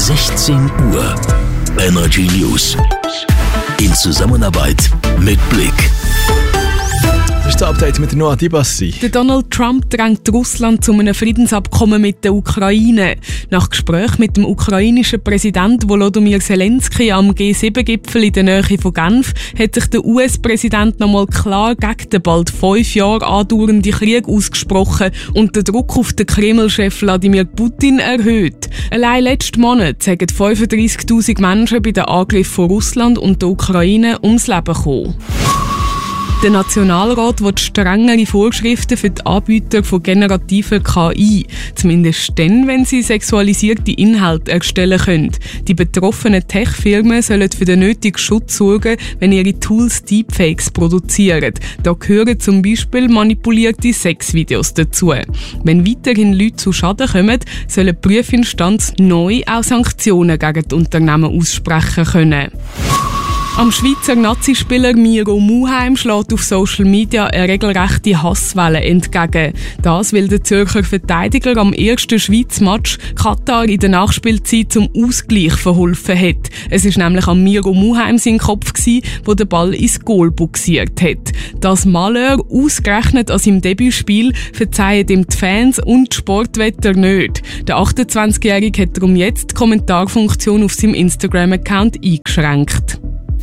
16 Uhr. Energy News. In Zusammenarbeit mit Blick. Das ist das Update mit der Noah Dibassi. Der Donald Trump drängt Russland zu einem Friedensabkommen mit der Ukraine. Nach Gespräch mit dem ukrainischen Präsident Volodymyr Zelensky am G7-Gipfel in der Nähe von Genf hat sich der US-Präsident nochmal klar gegen den bald 5 Jahre andauernden Krieg ausgesprochen und den Druck auf den Kreml-Chef Wladimir Putin erhöht. Allein letzten Monat sind 35.000 Menschen bei den Angriffen von Russland und der Ukraine ums Leben gekommen. Der Nationalrat will strengere Vorschriften für die Anbieter von generativer KI. Zumindest dann, wenn sie sexualisierte Inhalte erstellen können. Die betroffenen Tech-Firmen sollen für den nötigen Schutz sorgen, wenn ihre Tools Deepfakes produzieren. Da gehören zum Beispiel manipulierte Sexvideos dazu. Wenn weiterhin Leute zu Schaden kommen, soll die Prüfinstanz neu auch Sanktionen gegen die Unternehmen aussprechen können. Am Schweizer Nazispieler Miro Muheim schlägt auf Social Media eine regelrechte Hasswelle entgegen. Das, weil der Zürcher Verteidiger am ersten Schweiz-Match Katar in der Nachspielzeit zum Ausgleich verholfen hat. Es war nämlich an Miro Muheim sein Kopf, der den Ball ins Goal buxiert hat. Das Malheur, ausgerechnet an seinem Debütspiel, verzeihen ihm die Fans und die Sportwetter nicht. Der 28-Jährige hat darum jetzt die Kommentarfunktion auf seinem Instagram-Account eingeschränkt.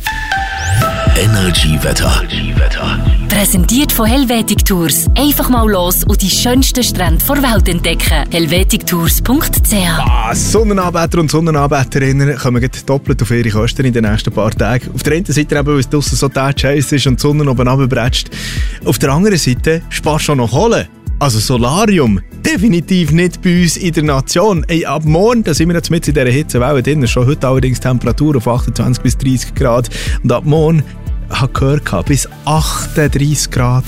Energy-Wetter. Präsentiert von Helvetic Tours. Einfach mal los und die schönsten Strände der Welt entdecken. helvetictours.ch. Sonnenanbeter und Sonnenanbeterinnen kommen doppelt auf ihre Kosten in den nächsten paar Tagen. Auf der einen Seite eben, weil es draussen so heiß ist und die Sonne oben runterbrätscht. Auf der anderen Seite sparst du auch noch Kohle. Also Solarium, definitiv nicht bei uns in der Nation. Ab morgen, da sind wir jetzt mit in dieser Hitzewelle drin, schon heute allerdings Temperatur auf 28 bis 30 Grad. Und ab morgen, habe ich gehört, bis 38 Grad.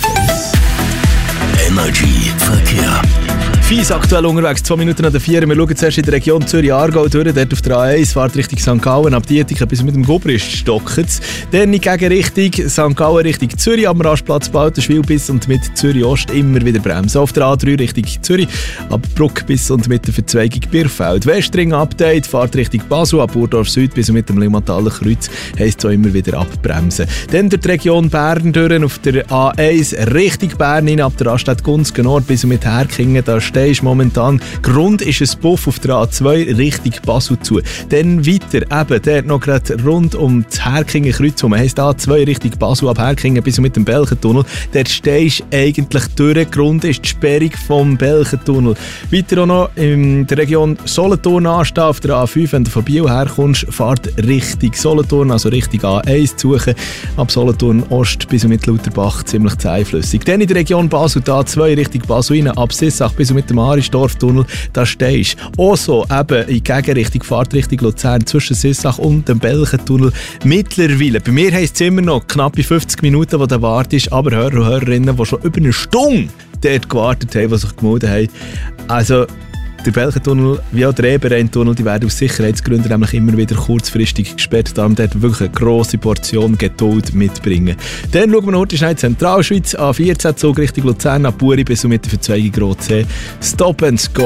Energy Verkehr. Fies aktuell unterwegs, 2 Minuten nach der 4. Wir schauen zuerst in der Region Zürich-Aargau durch. Dort auf der A1 fährt Richtung St. Gallen, ab Dietingen bis mit dem Gubrist stockt es. Dann in Gegenrichtung St. Gallen Richtung Zürich, am Rastplatz Baltenschwil bis und mit Zürich-Ost immer wieder bremsen. Auf der A3 Richtung Zürich, ab Bruck bis und mit der Verzweigung Birfeld. Westring-Update, fährt Richtung Basel, ab Burdorf Süd bis und mit dem Limataler Kreuz, heisst es auch immer wieder abbremsen. Dann durch die Region Bern durch, auf der A1 Richtung Bern hin, ab der Raststätte Gunzgen Nord bis und mit Herkingen, da ist momentan. Grund ist ein Buff auf der A2 Richtung Basel zu. Dann weiter, eben dort noch gerade rund um das Herkingen Kreuz herum. Heisst A2 Richtung Basel ab Herkingen bis mit dem Belchentunnel. Dort stehst du eigentlich durch. Grund ist die Sperrung vom Belchentunnel. Weiter auch noch in der Region Solothurn anstehen auf der A5. Wenn du von Biel herkommst, fahrt Richtung Solothurn, also Richtung A1 zu suchen. Ab Solothurn Ost bis mit Lauterbach ziemlich zähflüssig. Dann in der Region Basel, die A2 Richtung Basel rein, ab Sissach bis mit dem Arisdorftunnel, da stehst du. Auch so eben in Gegenrichtung, Fahrt Richtung Luzern zwischen Sissach und dem Belchentunnel. Mittlerweile, bei mir heisst es immer noch knappe 50 Minuten, wo du wartest, aber Hörer und Hörerinnen, die schon über eine Stunde dort gewartet haben, die sich gemeldet haben. Also, der Belchentunnel wie auch der Eberrheintunnel, die werden aus Sicherheitsgründen nämlich immer wieder kurzfristig gesperrt. Darum dort wirklich eine grosse Portion Geduld mitbringen. Dann schauen wir noch heute schnell in die Zentralschweiz. A14 Zug Richtung Luzern, ab Buri bis und mit der Verzweigung Rotsee. Stop and go.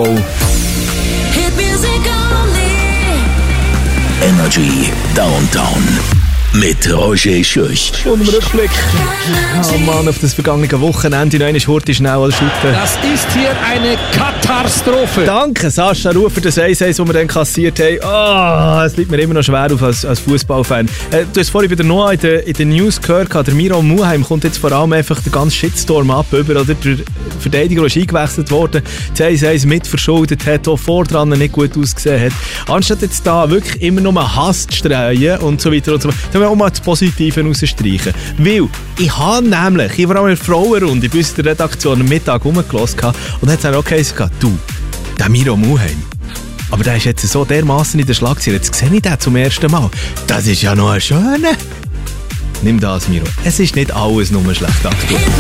Energy Downtown. Mit Roger Schürch. Und im Rückblick. Oh Mann, auf das vergangene Wochenende. Noch einmal Hurti schnell als Schütte. Das ist hier eine Katastrophe. Danke, Sascha Rufer, das 1-1, das wir dann kassiert haben. Oh, es liegt mir immer noch schwer auf als Fußballfan. Du hast vorhin wieder noch in den News gehört, der Miro Muheim kommt jetzt vor allem einfach den ganzen Shitstorm ab. Der Verteidiger ist eingewechselt worden, das 1-1 mitverschuldet hat, auch vordran nicht gut ausgesehen hat. Anstatt jetzt da wirklich immer nur Hass zu streuen und so weiter und so weiter, auch mal das Positive rausstreichen. Weil ich habe nämlich, vor allem in der Frauenrunde, bei uns in der Redaktion am Mittag rumgelassen und hat es auch gesagt, du, der Miro Muheim, aber der ist jetzt so dermassen in der Schlagzeile, jetzt sehe ich den zum ersten Mal. Das ist ja noch ein schöner. Nimm das, Miro. Es ist nicht alles nur schlecht aktuell.